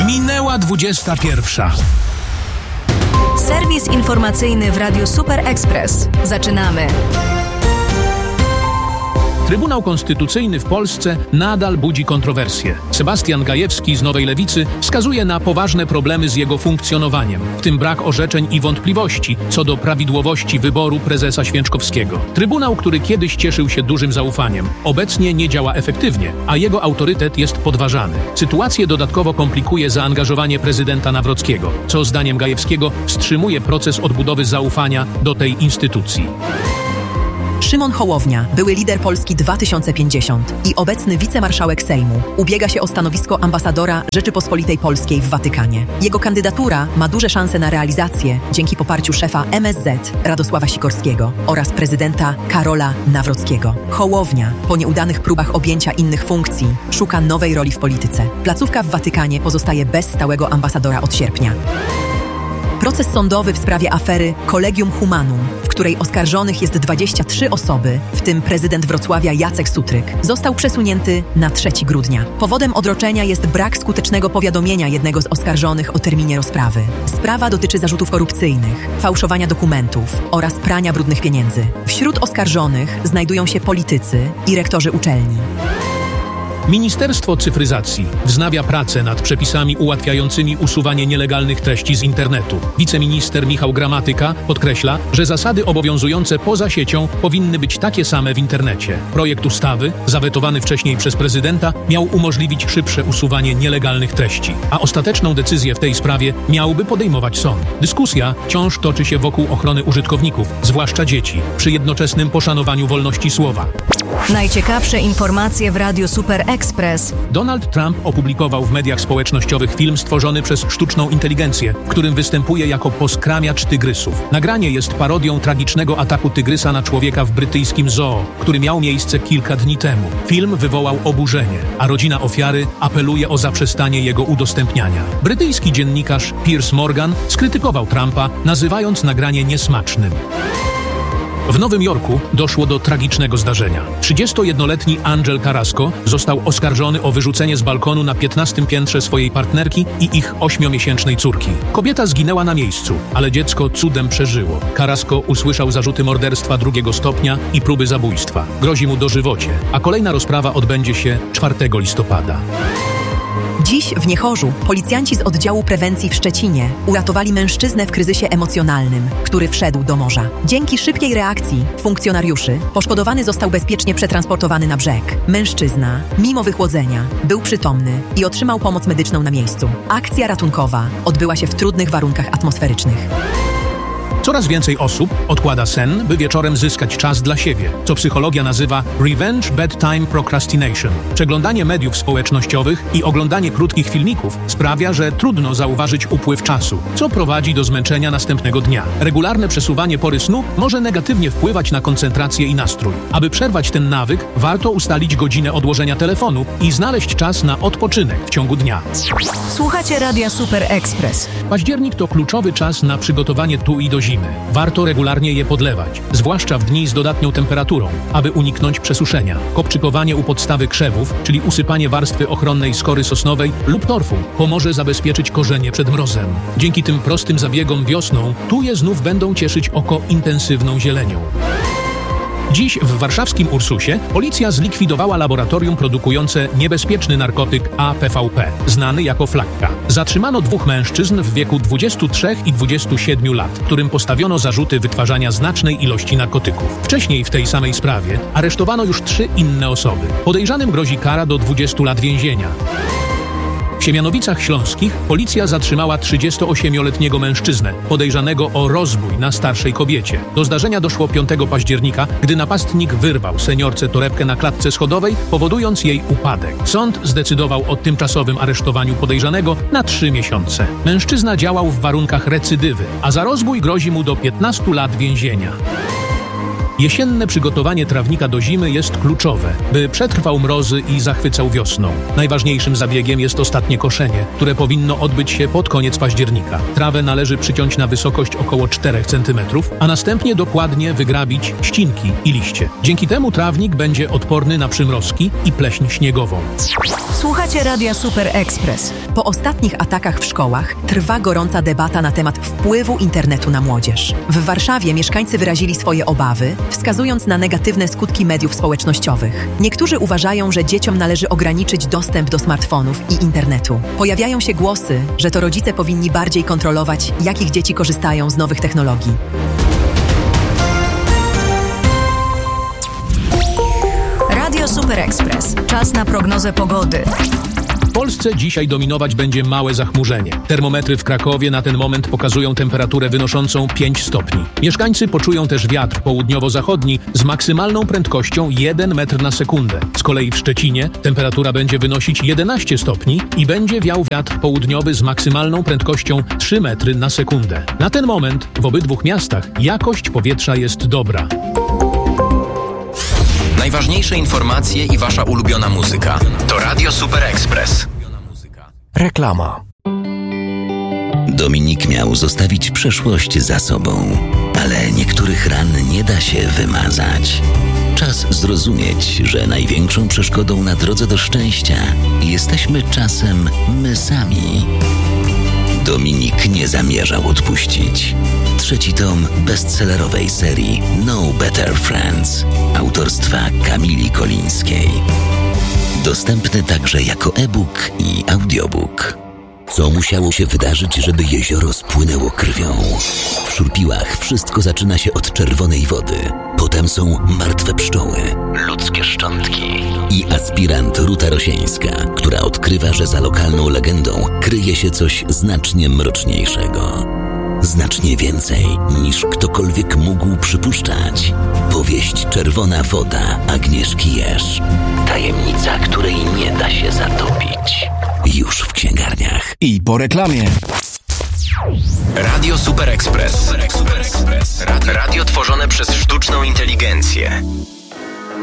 Minęła 21. Serwis informacyjny w Radiu Super Express. Zaczynamy. Trybunał Konstytucyjny w Polsce nadal budzi kontrowersje. Sebastian Gajewski z Nowej Lewicy wskazuje na poważne problemy z jego funkcjonowaniem, w tym brak orzeczeń i wątpliwości co do prawidłowości wyboru prezesa Święczkowskiego. Trybunał, który kiedyś cieszył się dużym zaufaniem, obecnie nie działa efektywnie, a jego autorytet jest podważany. Sytuację dodatkowo komplikuje zaangażowanie prezydenta Nawrockiego, co zdaniem Gajewskiego wstrzymuje proces odbudowy zaufania do tej instytucji. Szymon Hołownia, były lider Polski 2050 i obecny wicemarszałek Sejmu, ubiega się o stanowisko ambasadora Rzeczypospolitej Polskiej w Watykanie. Jego kandydatura ma duże szanse na realizację dzięki poparciu szefa MSZ Radosława Sikorskiego oraz prezydenta Karola Nawrockiego. Hołownia, po nieudanych próbach objęcia innych funkcji, szuka nowej roli w polityce. Placówka w Watykanie pozostaje bez stałego ambasadora od sierpnia. Proces sądowy w sprawie afery Collegium Humanum, w której oskarżonych jest 23 osoby, w tym prezydent Wrocławia Jacek Sutryk, został przesunięty na 3 grudnia. Powodem odroczenia jest brak skutecznego powiadomienia jednego z oskarżonych o terminie rozprawy. Sprawa dotyczy zarzutów korupcyjnych, fałszowania dokumentów oraz prania brudnych pieniędzy. Wśród oskarżonych znajdują się politycy i rektorzy uczelni. Ministerstwo Cyfryzacji wznawia pracę nad przepisami ułatwiającymi usuwanie nielegalnych treści z internetu. Wiceminister Michał Gramatyka podkreśla, że zasady obowiązujące poza siecią powinny być takie same w internecie. Projekt ustawy, zawetowany wcześniej przez prezydenta, miał umożliwić szybsze usuwanie nielegalnych treści, a ostateczną decyzję w tej sprawie miałby podejmować sąd. Dyskusja wciąż toczy się wokół ochrony użytkowników, zwłaszcza dzieci, przy jednoczesnym poszanowaniu wolności słowa. Najciekawsze informacje w Radiu Super Express. Donald Trump opublikował w mediach społecznościowych film stworzony przez sztuczną inteligencję, w którym występuje jako poskramiacz tygrysów. Nagranie jest parodią tragicznego ataku tygrysa na człowieka w brytyjskim zoo, który miał miejsce kilka dni temu. Film wywołał oburzenie, a rodzina ofiary apeluje o zaprzestanie jego udostępniania. Brytyjski dziennikarz Piers Morgan skrytykował Trumpa, nazywając nagranie niesmacznym. W Nowym Jorku doszło do tragicznego zdarzenia. 31-letni Angel Carrasco został oskarżony o wyrzucenie z balkonu na 15. piętrze swojej partnerki i ich 8-miesięcznej córki. Kobieta zginęła na miejscu, ale dziecko cudem przeżyło. Carrasco usłyszał zarzuty morderstwa 2. stopnia i próby zabójstwa. Grozi mu dożywocie, a kolejna rozprawa odbędzie się 4 listopada. Dziś w Niechorzu policjanci z oddziału prewencji w Szczecinie uratowali mężczyznę w kryzysie emocjonalnym, który wszedł do morza. Dzięki szybkiej reakcji funkcjonariuszy poszkodowany został bezpiecznie przetransportowany na brzeg. Mężczyzna, mimo wychłodzenia, był przytomny i otrzymał pomoc medyczną na miejscu. Akcja ratunkowa odbyła się w trudnych warunkach atmosferycznych. Coraz więcej osób odkłada sen, by wieczorem zyskać czas dla siebie, co psychologia nazywa revenge bedtime procrastination. Przeglądanie mediów społecznościowych i oglądanie krótkich filmików sprawia, że trudno zauważyć upływ czasu, co prowadzi do zmęczenia następnego dnia. Regularne przesuwanie pory snu może negatywnie wpływać na koncentrację i nastrój. Aby przerwać ten nawyk, warto ustalić godzinę odłożenia telefonu i znaleźć czas na odpoczynek w ciągu dnia. Słuchacie Radia Super Express. Październik to kluczowy czas na przygotowanie tui do zimy. Warto regularnie je podlewać, zwłaszcza w dni z dodatnią temperaturą, aby uniknąć przesuszenia. Kopczykowanie u podstawy krzewów, czyli usypanie warstwy ochronnej skory sosnowej lub torfu, pomoże zabezpieczyć korzenie przed mrozem. Dzięki tym prostym zabiegom wiosną tuje znów będą cieszyć oko intensywną zielenią. Dziś w warszawskim Ursusie policja zlikwidowała laboratorium produkujące niebezpieczny narkotyk APVP, znany jako flakka. Zatrzymano 2 mężczyzn w wieku 23 i 27 lat, którym postawiono zarzuty wytwarzania znacznej ilości narkotyków. Wcześniej w tej samej sprawie aresztowano już 3 inne osoby. Podejrzanym grozi kara do 20 lat więzienia. W Siemianowicach Śląskich policja zatrzymała 38-letniego mężczyznę, podejrzanego o rozbój na starszej kobiecie. Do zdarzenia doszło 5 października, gdy napastnik wyrwał seniorce torebkę na klatce schodowej, powodując jej upadek. Sąd zdecydował o tymczasowym aresztowaniu podejrzanego na 3 miesiące. Mężczyzna działał w warunkach recydywy, a za rozbój grozi mu do 15 lat więzienia. Jesienne przygotowanie trawnika do zimy jest kluczowe, by przetrwał mrozy i zachwycał wiosną. Najważniejszym zabiegiem jest ostatnie koszenie, które powinno odbyć się pod koniec października. Trawę należy przyciąć na wysokość około 4 cm, a następnie dokładnie wygrabić ścinki i liście. Dzięki temu trawnik będzie odporny na przymrozki i pleśń śniegową. Słuchacie Radia Super Express. Po ostatnich atakach w szkołach trwa gorąca debata na temat wpływu internetu na młodzież. W Warszawie mieszkańcy wyrazili swoje obawy, wskazując na negatywne skutki mediów społecznościowych. Niektórzy uważają, że dzieciom należy ograniczyć dostęp do smartfonów i internetu. Pojawiają się głosy, że to rodzice powinni bardziej kontrolować, jak ich dzieci korzystają z nowych technologii. Radio Super Express. Czas na prognozę pogody. W Polsce dzisiaj dominować będzie małe zachmurzenie. Termometry w Krakowie na ten moment pokazują temperaturę wynoszącą 5 stopni. Mieszkańcy poczują też wiatr południowo-zachodni z maksymalną prędkością 1 metr na sekundę. Z kolei w Szczecinie temperatura będzie wynosić 11 stopni i będzie wiał wiatr południowy z maksymalną prędkością 3 metry na sekundę. Na ten moment w obydwu miastach jakość powietrza jest dobra. Najważniejsze informacje i wasza ulubiona muzyka. To Radio Super Express. Reklama. Dominik miał zostawić przeszłość za sobą, ale niektórych ran nie da się wymazać. Czas zrozumieć, że największą przeszkodą na drodze do szczęścia jesteśmy czasem my sami. Dominik nie zamierzał odpuścić. 3. tom bestsellerowej serii No Better Friends autorstwa Kamili Kolińskiej. Dostępny także jako e-book i audiobook. Co musiało się wydarzyć, żeby jezioro spłynęło krwią? W Szurpiłach wszystko zaczyna się od czerwonej wody. Potem są martwe pszczoły, ludzkie szczątki i aspirant Ruta Rosieńska, która odkrywa, że za lokalną legendą kryje się coś znacznie mroczniejszego. Znacznie więcej niż ktokolwiek mógł przypuszczać. Powieść Czerwona woda Agnieszki Jerz. Tajemnica, której nie da się zatopić. Już w księgarniach. I po reklamie. Radio Super Express. Radio tworzone przez sztuczną inteligencję.